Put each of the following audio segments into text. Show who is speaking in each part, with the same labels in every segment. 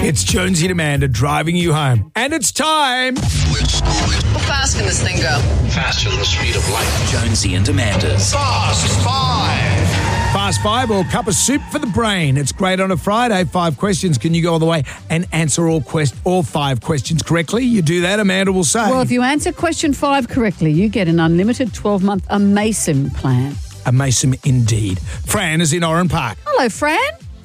Speaker 1: It's Jonesy and Amanda driving you home. And it's time.
Speaker 2: How fast can this thing go?
Speaker 3: Faster than the speed of light.
Speaker 4: Jonesy and Amanda's
Speaker 3: Fast Five.
Speaker 1: Fast Five or cup of soup for the brain. It's great on a Friday. 5 questions. Can you go all the way and answer all 5 questions correctly? You do that, Amanda will say.
Speaker 5: Well, if you answer question 5 correctly, you get an unlimited 12-month Amasim plan.
Speaker 1: Amasim indeed. Fran is in Oran Park.
Speaker 5: Hello, Fran.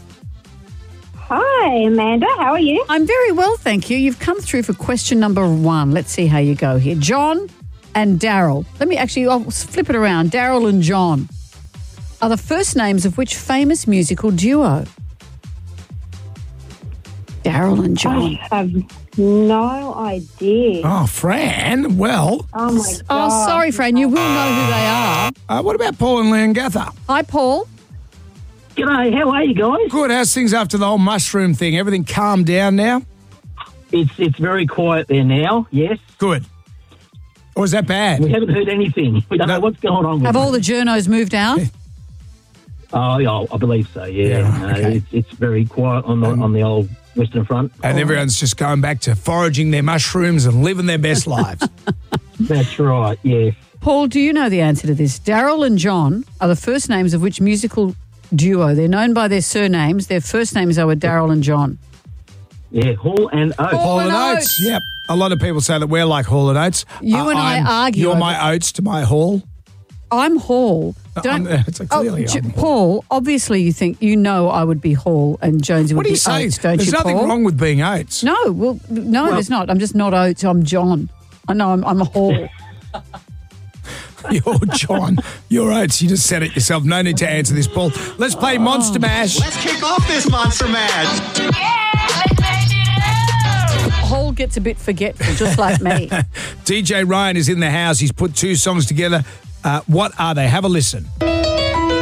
Speaker 6: Hi, Amanda. How are you?
Speaker 5: I'm very well, thank you. You've come through for question number 1. Let's see how you go here. John and Daryl. I'll flip it around. Daryl and John are the first names of which famous musical duo? Daryl and John.
Speaker 6: I have no idea.
Speaker 1: Oh, Fran. Well.
Speaker 6: Oh, my God.
Speaker 5: Oh, sorry, Fran. You will know who they are.
Speaker 1: What about Paul and Leongatha?
Speaker 5: Hi, Paul.
Speaker 7: G'day, how are you guys?
Speaker 1: Good. How's things after the whole mushroom thing? Everything calmed down now?
Speaker 7: It's very quiet there now, yes.
Speaker 1: Good. Or is that bad?
Speaker 7: We haven't heard anything. We don't know what's going on with
Speaker 5: Have
Speaker 7: it.
Speaker 5: all the journos moved out?
Speaker 7: Oh, yeah, I believe so, yeah.
Speaker 1: Okay.
Speaker 7: It's very quiet on the old Western Front.
Speaker 1: And everyone's just going back to foraging their mushrooms and living their best lives.
Speaker 7: That's right, yes.
Speaker 5: Paul, do you know the answer to this? Daryl and John are the first names of which musical duo? They're known by their surnames. Their first names are Daryl and John.
Speaker 7: Yeah, Hall and Oates.
Speaker 5: Hall and
Speaker 1: Oates.
Speaker 5: Oates.
Speaker 1: Yep. A lot of people say that we're like Hall and Oates.
Speaker 5: You and I argue
Speaker 1: You're
Speaker 5: over-
Speaker 1: my Oates to my Hall.
Speaker 5: I'm Hall.
Speaker 1: It's clearly I'm Hall.
Speaker 5: Paul, obviously you know I would be Hall and Jonesy would
Speaker 1: What do
Speaker 5: be
Speaker 1: you say?
Speaker 5: Oates, don't
Speaker 1: There's
Speaker 5: you,
Speaker 1: nothing
Speaker 5: Paul?
Speaker 1: wrong with being Oates.
Speaker 5: No, there's not. I'm just not Oates. I'm John. I know I'm a Hall.
Speaker 1: You're John. You're Oates. You just said it yourself. No need to answer this, Paul. Let's play Monster Mash.
Speaker 3: Let's kick off this Monster Mash.
Speaker 5: Hall gets a bit forgetful, just like me.
Speaker 1: DJ Ryan is in the house. He's put 2 songs together. What are they? Have a listen.